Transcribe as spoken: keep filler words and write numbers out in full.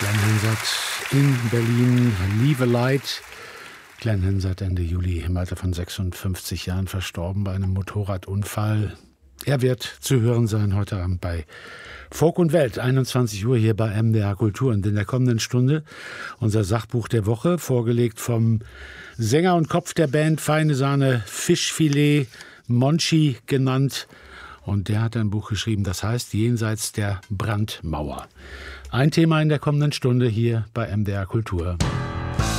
Glenn Hansard in Berlin, Leave a Light. Glenn Hansard Ende Juli im Alter von sechsundfünfzig Jahren verstorben bei einem Motorradunfall. Er wird zu hören sein heute Abend bei Folk und Welt, einundzwanzig Uhr hier bei M D R Kultur. Und in der kommenden Stunde unser Sachbuch der Woche, vorgelegt vom Sänger und Kopf der Band Feine Sahne Fischfilet, Monchi genannt. Und der hat ein Buch geschrieben, das heißt Jenseits der Brandmauer. Ein Thema in der kommenden Stunde hier bei M D R Kultur.